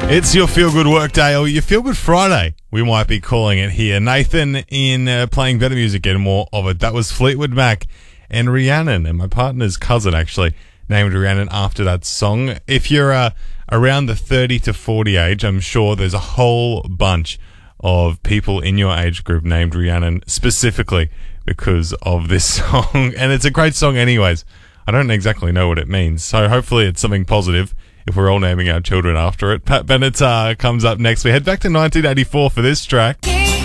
It's your Feel Good Workday, or your Feel Good Friday, we might be calling it here. Nathan in playing better music, getting more of it. That was Fleetwood Mac and Rhiannon, and my partner's cousin actually named Rhiannon after that song. If you're around the 30 to 40 age, I'm sure there's a whole bunch of people in your age group named Rhiannon specifically because of this song. And it's a great song anyways. I don't exactly know what it means, so hopefully it's something positive if we're all naming our children after it. Pat Bennett comes up next. We head back to 1984 for this track.